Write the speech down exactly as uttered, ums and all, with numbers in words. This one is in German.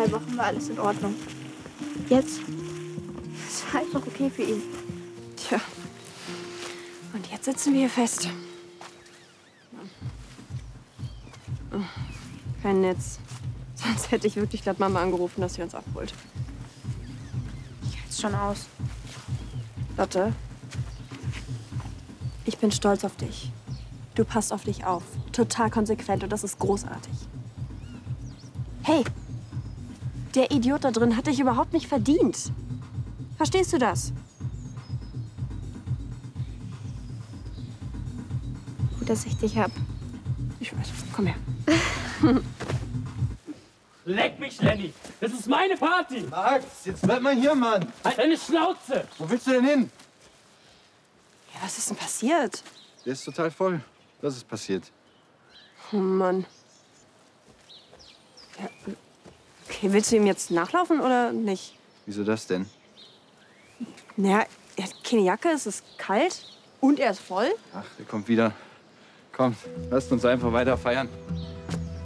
drei Wochen war alles in Ordnung. Jetzt ist einfach okay für ihn. Tja. Und jetzt sitzen wir hier fest. Kein Netz. Sonst hätte ich wirklich glatt Mama angerufen, dass sie uns abholt. Ich halte es schon aus. Lotte, ich bin stolz auf dich. Du passt auf dich auf. Total konsequent und das ist großartig. Hey, der Idiot da drin hat dich überhaupt nicht verdient. Verstehst du das? Gut, dass ich dich hab. Ich weiß. Komm her. Leck mich, Lenny! Das ist meine Party! Max, jetzt bleib mal hier, Mann. Halt deine Schnauze! Wo willst du denn hin? Ja, was ist denn passiert? Der ist total voll. Was ist passiert? Oh Mann. Ja, okay, willst du ihm jetzt nachlaufen oder nicht? Wieso das denn? Naja, er hat keine Jacke, es ist kalt und er ist voll. Ach, der kommt wieder. Kommt, lasst uns einfach weiter feiern.